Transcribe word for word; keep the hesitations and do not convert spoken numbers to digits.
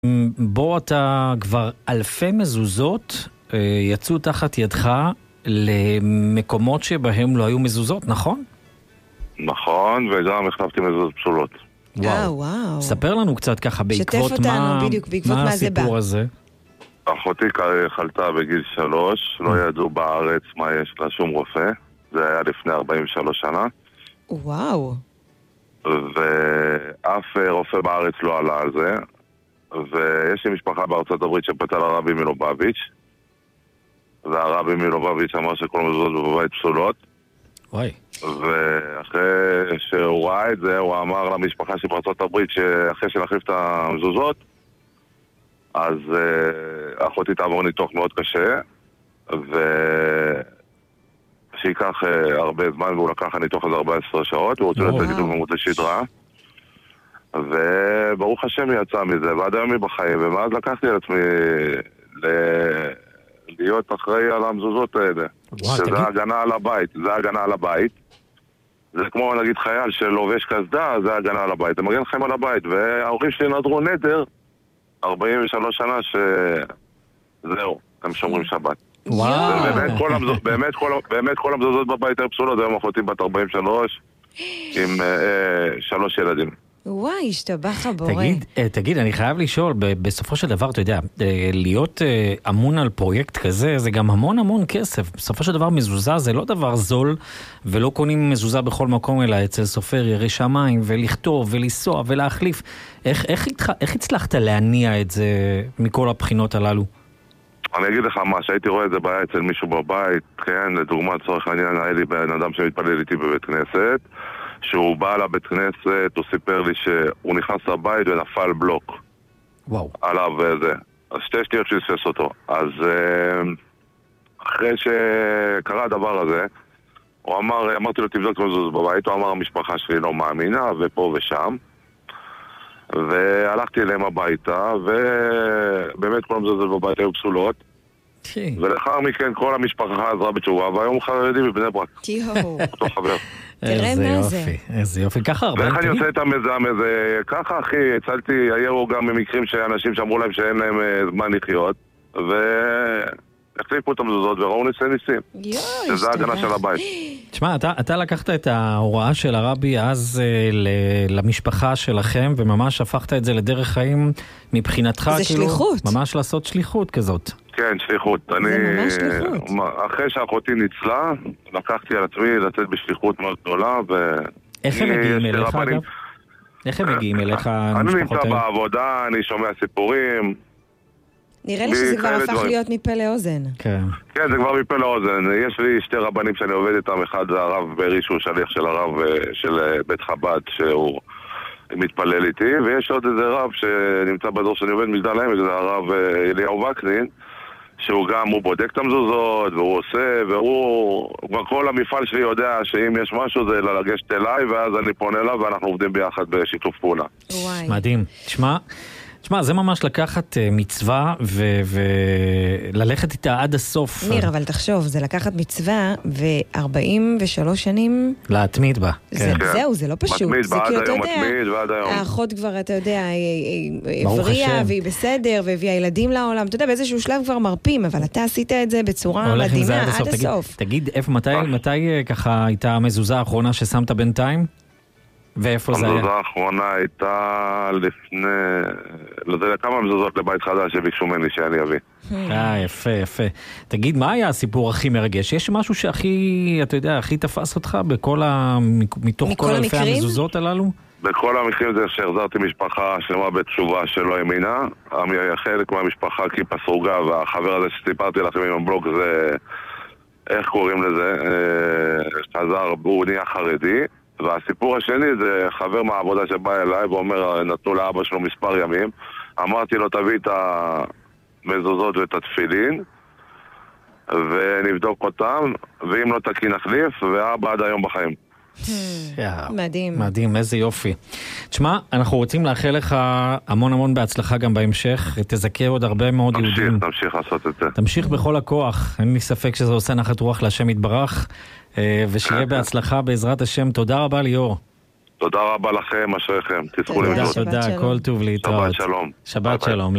בו אתה כבר אלפי מזוזות יצאו תחת ידך למקומות שבהם לא היו מזוזות, נכון? נכון, וגם החלפתי מזוזות פסולות. וואו, וואו. ספר לנו קצת ככה בעקבות מה, בדיוק, בעקבות מה מה זה הסיפור בא. הזה. אחותי חלתה בגיל שלוש, לא ידעו בארץ מה יש לה שום רופא, זה היה לפני ארבעים ושלוש שנה. וואו. ואף רופא בארץ לא עלה על זה, ויש לי משפחה בארצות הברית שפתה לרבי מלובביץ', והרבי מלובביץ' אמר שכל המזוזות בבית פסולות. וואי. ואחרי שהוא ראה את זה, הוא אמר למשפחה שבארצות הברית שאחרי שנחליף את המזוזות, אז uh, אחותי תעבור ניתוח מאוד קשה, ושייקח uh, הרבה זמן, והוא לקח הניתוח הזה ארבע עשרה שעות, והוא רוצה לתת גידול עמוד השדרה, וברוך השם יצא מזה, ועד היום היא בחיים, ומאז לקחתי על עצמי ל... להיות אחראי על המזוזות האלה, וואו, שזה תגיד... הגנה על הבית, זה הגנה על הבית. זה כמו נגיד חייל שלובש קסדה, זה הגנה על הבית, הם מגן לכם על הבית, וההורים שלי נדרו נדר ארבעים ושלוש שנה שזהו, הם שומרים שבת. וואו. באמת כל, המזוז... באמת, כל... באמת כל המזוזות בבית היו פסולות, היום אחותי בת ארבעים ושלוש עם אה, שלוש ילדים. וואי, השתבח הבורא. תגיד, תגיד, אני חייב לשאול, בסופו של דבר, אתה יודע, להיות אמון על פרויקט כזה, זה גם המון המון כסף. בסופו של דבר מזוזה זה לא דבר זול, ולא קונים מזוזה בכל מקום, אלא אצל סופר ירי שמיים, ולכתוב, ולנסוע, ולהחליף. איך, איך, איך הצלחת להניע את זה מכל הבחינות הללו? אני אגיד לך מה, שהייתי רואה את זה בעיה אצל מישהו בבית, כן, לדוגמה, צורך העניין, היה לי בן אדם שמתפלל איתי בבית כנסת, שהוא בא לבית כנסת, הוא סיפר לי שהוא נכנס לבית ונפל בלוק. וואו. עליו וזה. אז שתי שניות שהסס אותו. אז אחרי שקרה הדבר הזה, הוא אמר, אמרתי לו תבדוק מזוז בבית, הוא אמר המשפחה שלי לא מאמינה, ופה ושם. והלכתי אליהם הביתה, ובאמת כל המזוזות בבית היו פסולות. ולאחר מכן כל המשפחה עזרה בתשובה, והיום הוא חרדי מבני ברק. יואו. אותו חבר. תראה מה זה. איזה יופי, ככה הרבה. ואיך אני עושה את המיזם הזה? ככה אחי, הצלתי, היו גם במקרים שאנשים שאמרו להם שאין להם זמן לחיות, והחליפו את המזוזות וראו ניסי ניסים. יואו, שזה ההגנה של הבית. תשמע, אתה, אתה לקחת את ההוראה של הרבי אז ל, למשפחה שלכם, וממש הפכת את זה לדרך חיים מבחינתך. זה כאילו, שליחות. ממש לעשות שליחות כזאת. כן, שליחות. זה אני, ממש שליחות. אחרי שאחותי ניצלה, לקחתי על עצמי לצאת בשליחות מאוד גדולה, ו... איך הם מגיעים אליך, אגב? איך הם מגיעים אליך, אני נמצא בעבודה, אני שומע סיפורים. נראה לי שזה כבר הפך להיות מפה לאוזן. כן. כן, זה כבר מפה לאוזן. יש לי שתי רבנים שאני עובד איתם, אחד זה הרב ברי, שהוא שליח של הרב של בית חב"ד, שהוא מתפלל איתי, ויש עוד איזה רב שנמצא בדור שאני עובד מגדל העמק, זה הרב אליהו וקנין, שהוא גם, הוא בודק את המזוזות, והוא עושה, והוא, כבר כל המפעל שלי יודע שאם יש משהו זה לגשת אליי, ואז אני פונה אליו, ואנחנו עובדים ביחד בשיתוף פעולה. וואי. מדהים. תשמע, תשמע, זה ממש לקחת מצווה וללכת איתה עד הסוף. ניר, אבל תחשוב, זה לקחת מצווה ו-ארבעים ושלוש שנים... להתמיד בה. זהו, זה לא פשוט. מתמיד בה, עד היום, מתמיד ועד היום. האחות כבר, אתה יודע, הבריאה והיא בסדר, והביאה ילדים לעולם. אתה יודע, באיזשהו שלב כבר מרפים, אבל אתה עשית את זה בצורה מדהימה עד הסוף. תגיד, מתי ככה הייתה המזוזה האחרונה ששמת בינתיים? ואיפה זה היה? המזוזה האחרונה הייתה לפני, לא יודע כמה מזוזות לבית חדש שביקשו ממני שאני אביא. אה, יפה, יפה. תגיד, מה היה הסיפור הכי מרגש? יש משהו שהכי, אתה יודע, הכי תפס אותך בכל ה... מתוך כל אלפי המזוזות הללו? בכל המקרים זה שהחזרתי משפחה שלמה בתשובה שלא האמינה. חלק מהמשפחה כיפה סרוגה, והחבר הזה שסיפרתי לכם עם הבלוג זה, איך קוראים לזה? חזר, הוא נהיה חרדי. והסיפור השני זה חבר מהעבודה שבא אליי ואומר, נתנו לאבא שלו מספר ימים, אמרתי לו תביא את המזוזות ואת התפילין ונבדוק אותם, ואם לא תקין נחליף, ואבא עד היום בחיים. מדהים. מדהים, איזה יופי. תשמע, אנחנו רוצים לאחל לך המון המון בהצלחה גם בהמשך, תזכה עוד הרבה מאוד יהודים. תמשיך, תמשיך לעשות את זה. תמשיך בכל הכוח, אין לי ספק שזה עושה נחת רוח להשם יתברך, ושיהיה בהצלחה בעזרת השם. תודה רבה ליאור. תודה רבה לכם, אשריכם. תזכו למצוא. תודה, כל טוב להתראות. שבת שלום. שבת שלום.